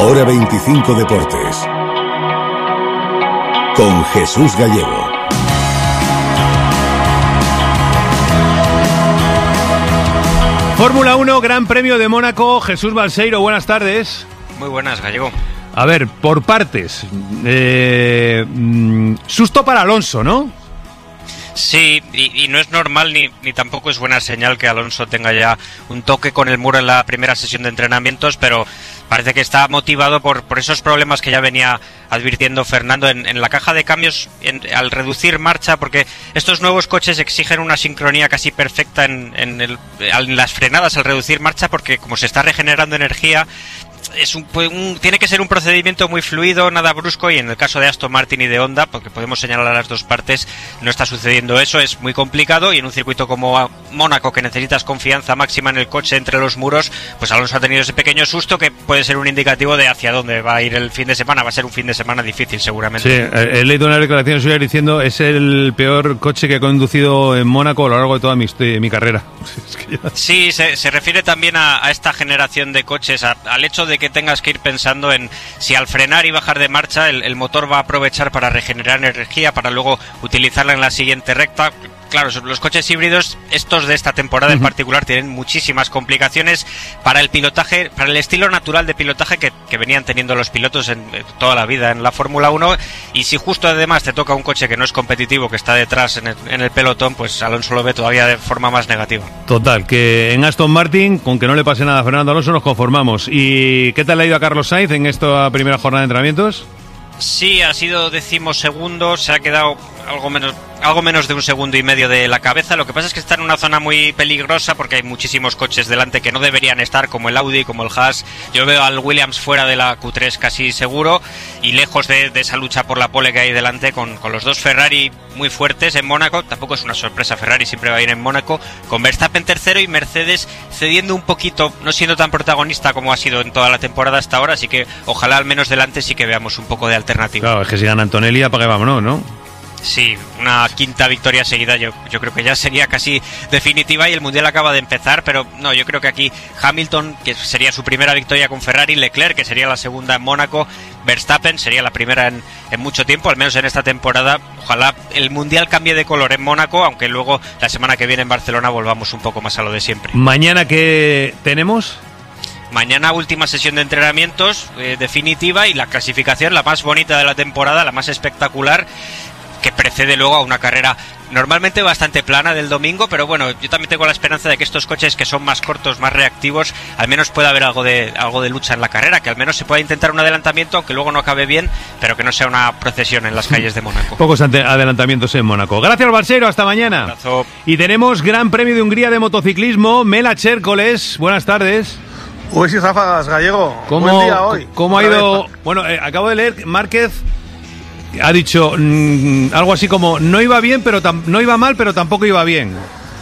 Hora 25 Deportes. Con Jesús Gallego. Fórmula 1, Gran Premio de Mónaco. Jesús Balseiro, buenas tardes. Muy buenas, Gallego. A ver, por partes. Susto para Alonso, ¿no? Sí, y no es normal ni tampoco es buena señal que Alonso tenga ya un toque con el muro en la primera sesión de entrenamientos, pero parece que está motivado por esos problemas que ya venía advirtiendo Fernando en la caja de cambios al reducir marcha, porque estos nuevos coches exigen una sincronía casi perfecta en las frenadas al reducir marcha, porque como se está regenerando energía, tiene que ser un procedimiento muy fluido, nada brusco, y en el caso de Aston Martin y de Honda, porque podemos señalar a las dos partes, no está sucediendo eso. Es muy complicado, y en un circuito como Mónaco, que necesitas confianza máxima en el coche entre los muros, pues Alonso ha tenido ese pequeño susto que puede ser un indicativo de hacia dónde va a ir el fin de semana. Va a ser un fin de semana difícil seguramente. Sí, he leído una declaración suya diciendo: es el peor coche que he conducido en Mónaco a lo largo de toda mi carrera. Sí, se refiere también a esta generación de coches, al hecho de que tengas que ir pensando en si al frenar y bajar de marcha el motor va a aprovechar para regenerar energía para luego utilizarla en la siguiente recta. Claro, los coches híbridos, estos de esta temporada en particular, tienen muchísimas complicaciones para el pilotaje, para el estilo natural de pilotaje que venían teniendo los pilotos en toda la vida en la Fórmula 1, y si justo además te toca un coche que no es competitivo, que está detrás en el pelotón, pues Alonso lo ve todavía de forma más negativa. Total, que en Aston Martin, con que no le pase nada a Fernando Alonso, nos conformamos. ¿Y qué tal le ha ido a Carlos Sainz en esta primera jornada de entrenamientos? Sí, ha sido 12º, se ha quedado algo menos de 1,5 segundos de la cabeza. Lo que pasa es que está en una zona muy peligrosa porque hay muchísimos coches delante que no deberían estar, como el Audi, como el Haas. Yo veo al Williams fuera de la Q3 casi seguro, y lejos de esa lucha por la pole que hay delante con los dos Ferrari muy fuertes en Mónaco. Tampoco es una sorpresa, Ferrari siempre va a ir en Mónaco, con Verstappen tercero y Mercedes cediendo un poquito, no siendo tan protagonista como ha sido en toda la temporada hasta ahora, así que ojalá al menos delante sí que veamos un poco de alternativa. Claro, es que si gana Antonelli, apague vámonos, ¿no? Sí, una quinta victoria seguida yo creo que ya sería casi definitiva, y el Mundial acaba de empezar, pero no, yo creo que aquí Hamilton, que sería su primera victoria con Ferrari, Leclerc, que sería la segunda en Mónaco, Verstappen sería la primera en mucho tiempo, al menos en esta temporada. Ojalá el Mundial cambie de color en Mónaco, aunque luego la semana que viene en Barcelona volvamos un poco más a lo de siempre. ¿Mañana qué tenemos? Mañana última sesión de entrenamientos definitiva, y la clasificación, la más bonita de la temporada, la más espectacular, que precede luego a una carrera normalmente bastante plana del domingo, pero bueno, yo también tengo la esperanza de que estos coches que son más cortos, más reactivos, al menos pueda haber algo de lucha en la carrera, que al menos se pueda intentar un adelantamiento, aunque luego no acabe bien, pero que no sea una procesión en las calles de Mónaco. Pocos adelantamientos en Mónaco. Gracias, Balseiro, hasta mañana. Un abrazo. Y tenemos Gran Premio de Hungría de motociclismo, Mela Chércoles, buenas tardes. Uy, sí, ráfagas, Gallego. Buen día hoy. ¿Cómo ha ido? Bueno, acabo de leer, Márquez ha dicho algo así como: no iba bien, pero no iba mal, pero tampoco iba bien.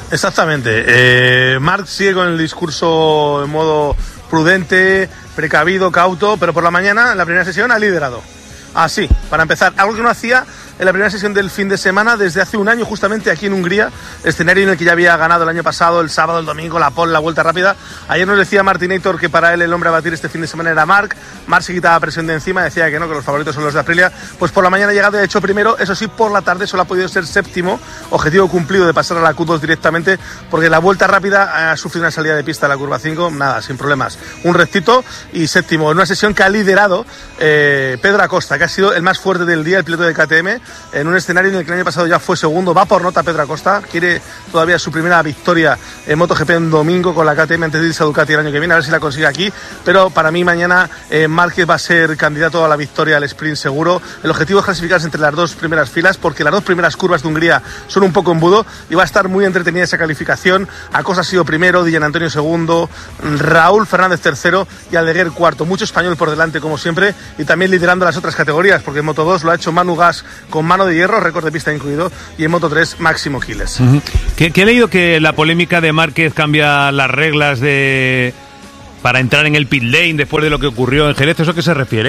Exactamente. Marc sigue con el discurso en modo prudente, precavido, cauto, pero por la mañana, en la primera sesión, ha liderado. Así, para empezar, algo que no hacía en la primera sesión del fin de semana desde hace un año, justamente aquí en Hungría, escenario en el que ya había ganado el año pasado, el sábado, el domingo, la pole, la vuelta rápida. Ayer nos decía Martinator que para él el hombre a batir este fin de semana era Marc. Marc se quitaba presión de encima, decía que no, que los favoritos son los de Aprilia. Pues por la mañana ha llegado y ha hecho primero, eso sí, por la tarde solo ha podido ser séptimo, objetivo cumplido de pasar a la Q2 directamente, porque la vuelta rápida ha sufrido una salida de pista a la curva 5, nada, sin problemas, un rectito, y séptimo, en una sesión que ha liderado Pedro Acosta, que ha sido el más fuerte del día, el piloto de KTM, en un escenario en el que el año pasado ya fue segundo. Va por nota Pedro Acosta, quiere todavía su primera victoria en MotoGP en domingo con la KTM antes de irse a Ducati el año que viene, a ver si la consigue aquí, pero para mí mañana Márquez va a ser candidato a la victoria al sprint seguro. El objetivo es clasificarse entre las dos primeras filas, porque las dos primeras curvas de Hungría son un poco embudo, y va a estar muy entretenida esa calificación. Acosta ha sido primero, Dillan Antonio segundo, Raúl Fernández tercero y Aldeguer cuarto. Mucho español por delante como siempre, y también liderando las otras categorías, porque en Moto2 lo ha hecho Manu Gas con mano de hierro, récord de pista incluido, y en Moto3 Máximo Quiles. ¿Qué he leído? Que la polémica de Márquez cambia las reglas para entrar en el pit lane después de lo que ocurrió en Jerez. ¿Eso a qué se refiere?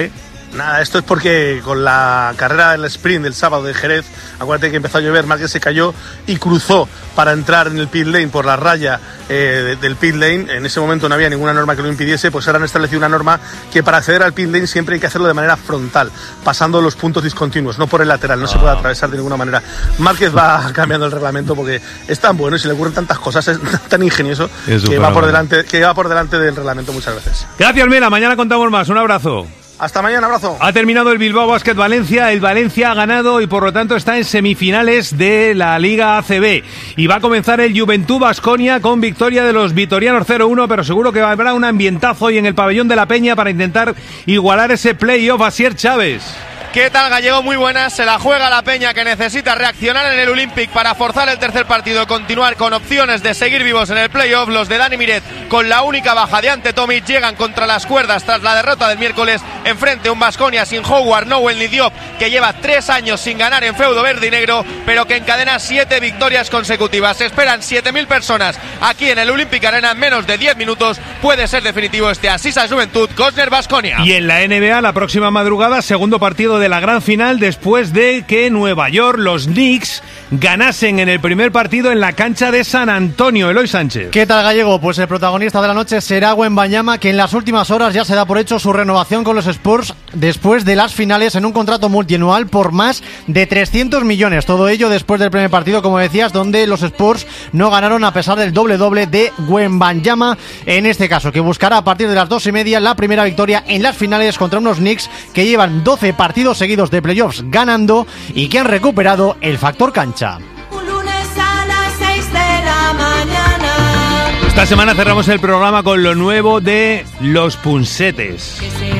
Nada, esto es porque con la carrera del sprint del sábado de Jerez, acuérdate que empezó a llover, Márquez se cayó y cruzó para entrar en el pit lane por la raya del pit lane. En ese momento no había ninguna norma que lo impidiese, pues ahora han establecido una norma que para acceder al pit lane siempre hay que hacerlo de manera frontal, pasando los puntos discontinuos, no por el lateral, no se puede atravesar de ninguna manera. Márquez va cambiando el reglamento porque es tan bueno y se le ocurren tantas cosas, es tan ingenioso que va por delante del reglamento muchas veces. Gracias, Mela, mañana contamos más, un abrazo. Hasta mañana, abrazo. Ha terminado el Bilbao Basket Valencia, el Valencia ha ganado y por lo tanto está en semifinales de la Liga ACB. Y va a comenzar el Juventud Baskonia con victoria de los vitorianos 0-1, pero seguro que habrá un ambientazo hoy en el pabellón de la Peña para intentar igualar ese playoff. Asier Chávez. ¿Qué tal, Gallego? Muy buenas. Se la juega la Peña, que necesita reaccionar en el Olympic para forzar el tercer partido y continuar con opciones de seguir vivos en el playoff. Los de Dani Miret, con la única baja de Ante Tomic, llegan contra las cuerdas tras la derrota del miércoles. Enfrente un Baskonia sin Howard, Nowell ni Diop, que lleva 3 años sin ganar en feudo verde y negro, pero que encadena 7 victorias consecutivas. Se esperan 7.000 personas aquí en el Olympic Arena en menos de 10 minutos. Puede ser definitivo este Asisa Juventud Cosner Baskonia. Y en la NBA, la próxima madrugada, segundo partido de la gran final después de que Nueva York, los Knicks, ganasen en el primer partido en la cancha de San Antonio. Eloy Sánchez. ¿Qué tal, Gallego? Pues el protagonista de la noche será Wembanyama, que en las últimas horas ya se da por hecho su renovación con los Spurs después de las finales en un contrato multianual por más de 300 millones. Todo ello después del primer partido, como decías, donde los Spurs no ganaron a pesar del doble-doble de Wembanyama, en este caso, que buscará a partir de las 2:30 la primera victoria en las finales contra unos Knicks que llevan 12 partidos seguidos de playoffs ganando y que han recuperado el factor cancha. Un lunes a las 6 de la mañana. Esta semana cerramos el programa con lo nuevo de Los Punsetes.